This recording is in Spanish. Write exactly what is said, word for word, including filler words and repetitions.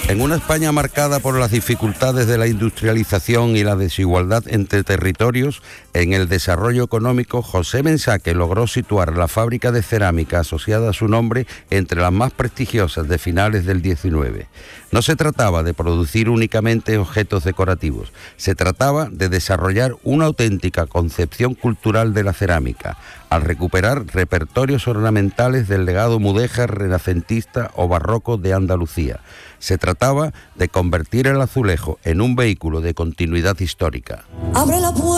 En una España marcada por las dificultades de la industrialización y la desigualdad entre territorios, en el desarrollo económico, José Mensaque logró situar la fábrica de cerámica asociada a su nombre entre las más prestigiosas de finales del diecinueve. No se trataba de producir únicamente objetos decorativos, se trataba de desarrollar una auténtica concepción cultural de la cerámica, al recuperar repertorios ornamentales del legado mudéjar, renacentista o barroco de Andalucía. Se trataba de convertir el azulejo en un vehículo de continuidad histórica. Abre la puerta.